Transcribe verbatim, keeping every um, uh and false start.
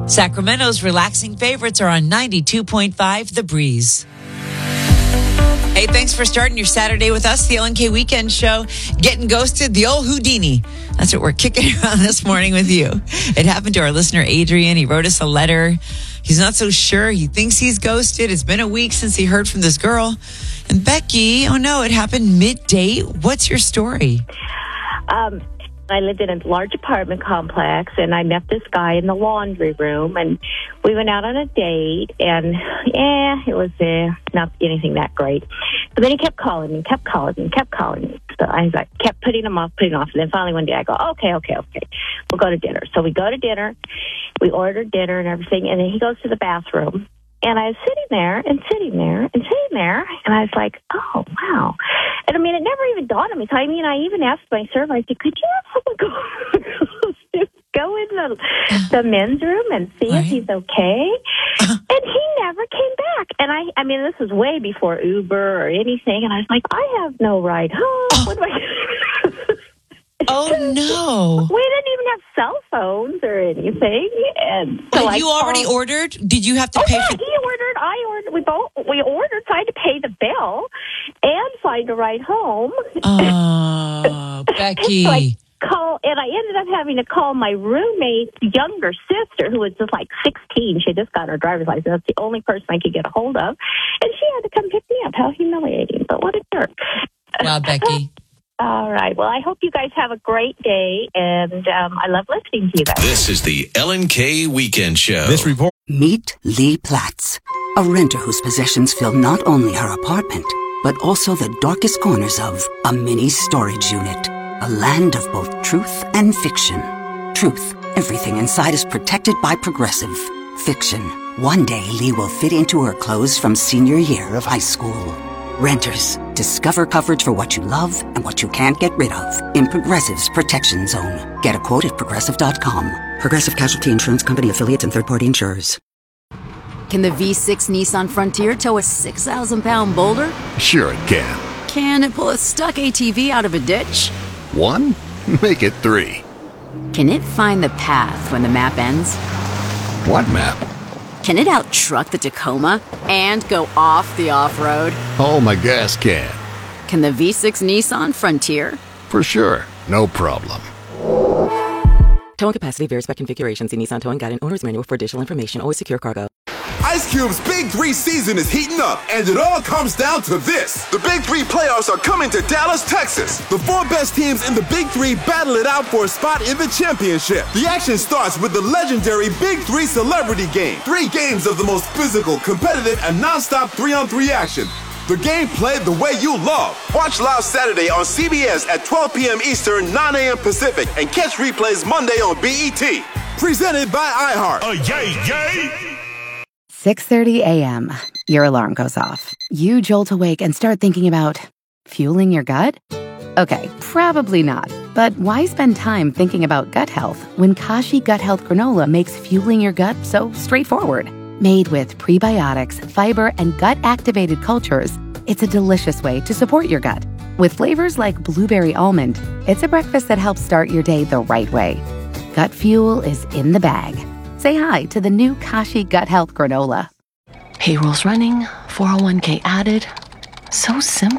Sacramento's relaxing favorites are on ninety-two point five The Breeze. Hey, thanks for starting your Saturday with us, the L N K Weekend Show. Getting ghosted, the old Houdini. That's what we're kicking around this morning with you. It happened to our listener, Adrian. He wrote us a letter. He's not so sure. He thinks he's ghosted. It's been a week since he heard from this girl. And Becky, oh no, it happened mid-date. What's your story? Um, I lived in a large apartment complex, and I met this guy in the laundry room, and we went out on a date, and yeah, it was uh, not anything that great. But then he kept calling me, kept calling me, kept calling me. So I was like, kept putting him off, putting him off. And then finally one day I go, okay, okay, okay, we'll go to dinner. So we go to dinner, we ordered dinner and everything, and then he goes to the bathroom. And I was sitting there and sitting there and sitting there, and I was like, oh, wow. And, I mean, it never even dawned on me. So, I mean, I even asked my server, I said, could you have someone go, go in the, the men's room and see right. if he's okay? And he never came back. And, I I mean, this was way before Uber or anything, and I was like, I have no ride home. What do I do? Oh, no. We didn't even have cell phones or anything. And so But you I already called, ordered? Did you have to oh, pay yeah, for... he ordered, I ordered, we both, we ordered, so I had to pay the bill and find a ride home. Oh, Becky. So I call, and I ended up having to call my roommate's younger sister, who was just like sixteen. She had just got her driver's license. That's the only person I could get a hold of. And she had to come pick me up. How humiliating, but what a jerk. Wow, Becky. All right. Well, I hope you guys have a great day, and um, I love listening to you guys. This is the L N K Weekend Show. This report. Meet Lee Platts, a renter whose possessions fill not only her apartment, but also the darkest corners of a mini storage unit. A land of both truth and fiction. Truth, everything inside is protected by Progressive. Fiction, one day Lee will fit into her clothes from senior year of high school. Renters, discover coverage for what you love and what you can't get rid of in Progressive's Protection Zone. Get a quote at Progressive dot com. Progressive Casualty Insurance Company affiliates and third-party insurers. Can the V six Nissan Frontier tow a six thousand pound boulder? Sure it can. Can it pull a stuck A T V out of a ditch? One? Make it three. Can it find the path when the map ends? What map? Can it out-truck the Tacoma and go off the off-road? Oh, my gas can. Can the V six Nissan Frontier? For sure. No problem. Towing capacity varies by configuration. See Nissan Towing Guide and Owner's Manual for additional information. Always secure cargo. Ice Cube's Big Three season is heating up, and it all comes down to this. The Big Three playoffs are coming to Dallas, Texas. The four best teams in the Big Three battle it out for a spot in the championship. The action starts with the legendary Big Three Celebrity Game. Three games of the most physical, competitive, and nonstop three-on-three action. The game played the way you love. Watch live Saturday on C B S at twelve p.m. Eastern, nine a.m. Pacific, and catch replays Monday on B E T. Presented by iHeart. Oh, yay, yay! six thirty a.m. Your alarm goes off. You jolt awake and start thinking about fueling your gut? Okay, probably not. But why spend time thinking about gut health when Kashi Gut Health Granola makes fueling your gut so straightforward? Made with prebiotics, fiber, and gut-activated cultures, it's a delicious way to support your gut. With flavors like blueberry almond, it's a breakfast that helps start your day the right way. Gut fuel is in the bag. Say hi to the new Kashi Gut Health Granola. Payroll's running, four oh one k added. So simple.